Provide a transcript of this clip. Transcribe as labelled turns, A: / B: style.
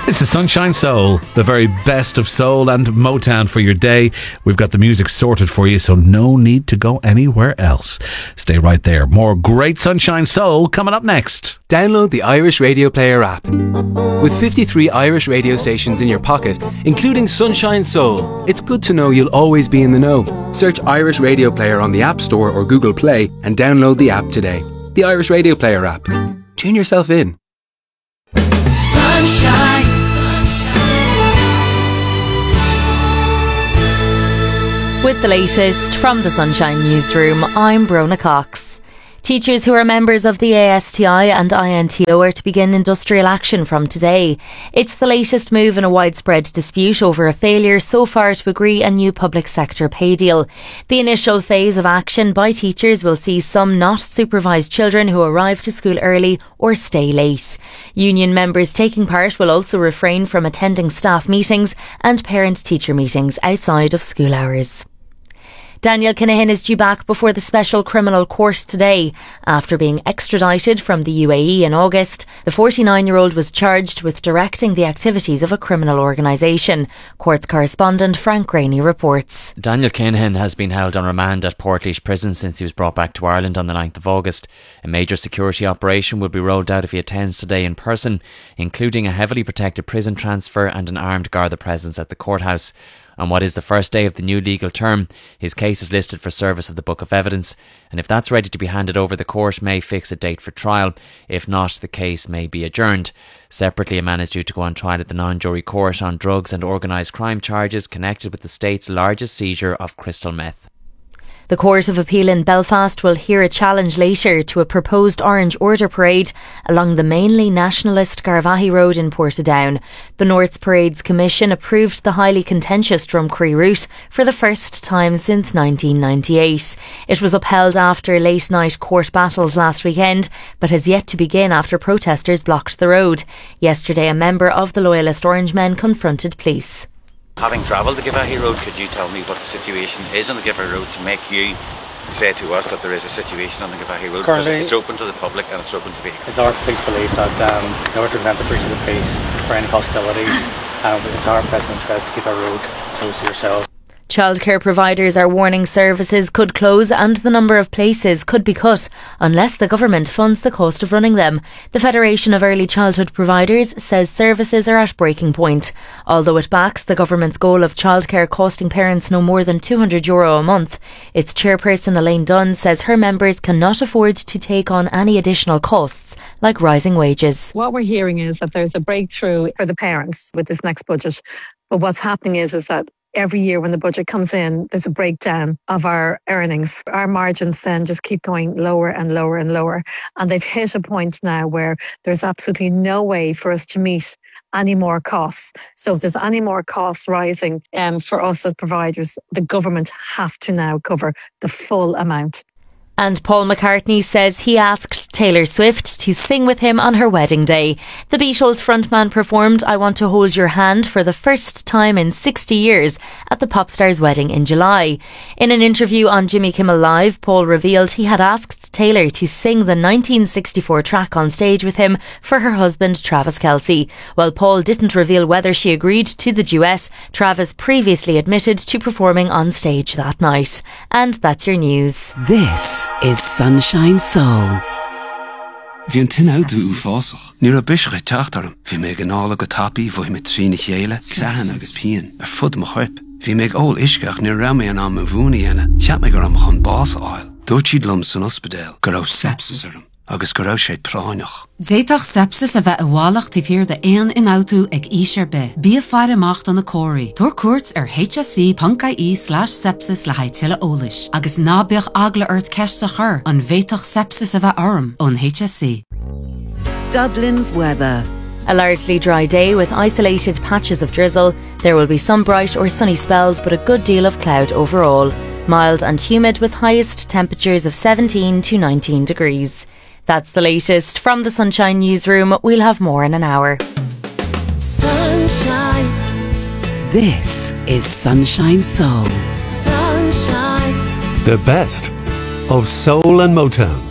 A: This is Sunshine Soul, the very best of soul and Motown for your day. We've got the music sorted for you, so no need to go anywhere else. Stay right there. More great Sunshine Soul coming up next.
B: Download the Irish Radio Player app. With 53 Irish radio stations in your pocket, including Sunshine Soul, it's good to know you'll always be in the know. Search Irish Radio Player on the App Store or Google Play and download the app today. The Irish Radio Player app. Tune yourself in.
C: Sunshine.
D: With the latest from the Sunshine Newsroom, I'm Brona Cox. Teachers who are members of the ASTI and INTO are to begin industrial action from today. It's the latest move in a widespread dispute over a failure so far to agree a new public sector pay deal. The initial phase of action by teachers will see some not supervised children who arrive to school early or stay late. Union members taking part will also refrain from attending staff meetings and parent-teacher meetings outside of school hours. Daniel Kinahan is due back before the Special Criminal Court today. After being extradited from the UAE in August, the 49-year-old was charged with directing the activities of a criminal organisation. Courts correspondent Frank Graney reports.
E: Daniel Kinahan has been held on remand at Portlaoise Prison since he was brought back to Ireland on the 9th of August. A major security operation will be rolled out if he attends today in person, including a heavily protected prison transfer and an armed Garda presence at the courthouse. On what is the first day of the new legal term, his case is listed for service of the Book of Evidence, and if that's ready to be handed over, the court may fix a date for trial. If not, the case may be adjourned. Separately, a man is due to go on trial at the non-jury court on drugs and organised crime charges connected with the state's largest seizure of crystal meth.
D: The Court of Appeal in Belfast will hear a challenge later to a proposed Orange Order parade along the mainly nationalist Garvaghey Road in Portadown. The North's Parades Commission approved the highly contentious Drumcree route for the first time since 1998. It was upheld after late-night court battles last weekend, but has yet to begin after protesters blocked the road. Yesterday, a member of the Loyalist Orangemen confronted police.
F: Having travelled the Garvaghey Road, could you tell me what the situation is on the Garvaghey Road to make you say to us that there is a situation on the Garvaghey Road? Currently, because it's open to the public and it's open to vehicles.
G: It's our police belief that in order to prevent the breach of the peace for any hostilities, it's our best interest to keep our road closed to yourselves.
D: Childcare providers are warning services could close and the number of places could be cut unless the government funds the cost of running them. The Federation of Early Childhood Providers says services are at breaking point. Although it backs the government's goal of childcare costing parents no more than €200 a month, its chairperson Elaine Dunn says her members cannot afford to take on any additional costs like rising wages.
H: What we're hearing is that there's a breakthrough for the parents with this next budget. But what's happening is that every year when the budget comes in, there's a breakdown of our earnings. Our margins then just keep going lower and lower and lower. And they've hit a point now where there's absolutely no way for us to meet any more costs. So if there's any more costs rising for us as providers, the government have to now cover the full amount.
D: And Paul McCartney says he asked Taylor Swift to sing with him on her wedding day. The Beatles frontman performed I Want to Hold Your Hand for the first time in 60 years at the pop star's wedding in July. In an interview on Jimmy Kimmel Live, Paul revealed he had asked Taylor to sing the 1964 track on stage with him for her husband Travis Kelce. While Paul didn't reveal whether she agreed to the duet, Travis previously admitted to performing on stage that night. And that's your news.
I: This is Sunshine Soul.
B: Bhí an tin áta ú fásach. Níor a bische teachtarm. Bhí mé gnála go tapi bhí mit trína chéile, clean agus pian, fud mo chuip. Bhí mé ól isceach níor ra mé an am bhúni ena, cheap mé gur am chun bás áil. Dúirt siad lum san ospidéal, gur raibh sepsis arm, agus gur raibh sé práineach.
I: Déitach sepsis a bheith bhálacht i bhíor de éan in átu ag ísir be. Bí a fear amacht an na cóirí. Tuair cuairt hsc.ie/sepsis le haid tuile ólais. Agus nábíoch agla ort ceiste chur an bhéitach sepsis a bheith orm on HSC.
C: Dublin's weather.
D: A largely dry day with isolated patches of drizzle. There will be some bright or sunny spells, but a good deal of cloud overall. Mild and humid with highest temperatures of 17 to 19 degrees. That's the latest from the Sunshine Newsroom. We'll have more in an hour.
C: Sunshine.
I: This is Sunshine Soul.
C: Sunshine.
A: The best of soul and Motown.